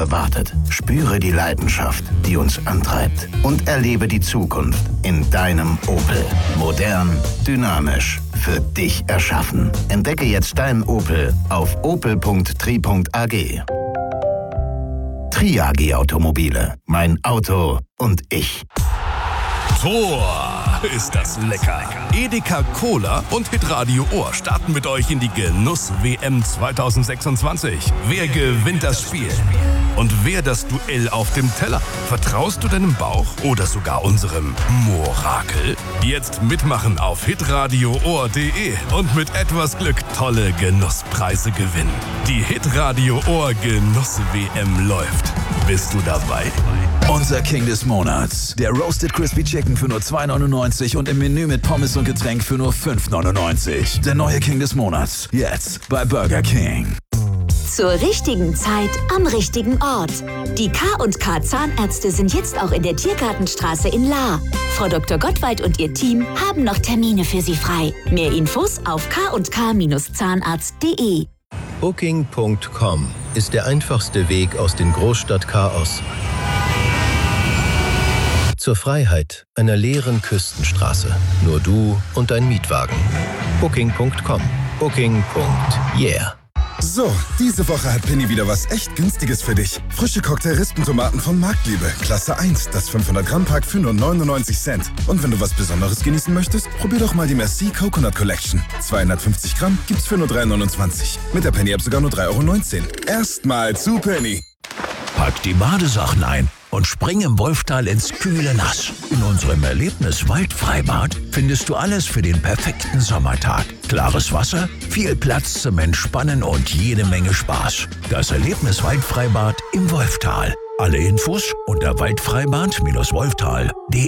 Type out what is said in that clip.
Woche wartet. Spüre die Leidenschaft, die uns antreibt. Und erlebe die Zukunft in deinem Opel. Modern, dynamisch, für dich erschaffen. Entdecke jetzt deinen Opel auf opel.tri.ag. Tri-AG Automobile. Mein Auto und ich. Tor, ist das lecker. Edeka Cola und Hitradio Ohr starten mit euch in die Genuss-WM 2026. Wer gewinnt das Spiel? Und wer das Duell auf dem Teller? Vertraust du deinem Bauch oder sogar unserem Morakel? Jetzt mitmachen auf hitradioohr.de und mit etwas Glück tolle Genusspreise gewinnen. Die Hitradio Ohr Genuss-WM läuft. Bist du dabei? Unser King des Monats. Der Roasted Crispy Chicken für nur $2,99 und im Menü mit Pommes und Getränk für nur $5,99. Der neue King des Monats. Jetzt bei Burger King. Zur richtigen Zeit am richtigen Ort. Die K&K Zahnärzte sind jetzt auch in der Tiergartenstraße in Lahr. Frau Dr. Gottwald und ihr Team haben noch Termine für Sie frei. Mehr Infos auf kk-zahnarzt.de. Booking.com ist der einfachste Weg aus dem Großstadtchaos zur Freiheit einer leeren Küstenstraße. Nur du und dein Mietwagen. Booking.com. Booking.yeah. So, diese Woche hat Penny wieder was echt Günstiges für dich. Frische Cocktail-Rispentomaten von Marktliebe. Klasse 1, das 500-Gramm-Pack für nur 99 Cent. Und wenn du was Besonderes genießen möchtest, probier doch mal die Merci Coconut Collection. 250 Gramm gibt's für nur 3,29. Mit der Penny-App sogar nur 3,19 €. Erstmal zu Penny. Pack die Badesachen ein und spring im Wolftal ins kühle Nass. In unserem Erlebnis-Waldfreibad findest du alles für den perfekten Sommertag. Klares Wasser, viel Platz zum Entspannen und jede Menge Spaß. Das Erlebnis-Waldfreibad im Wolftal. Alle Infos unter waldfreibad-wolftal.de.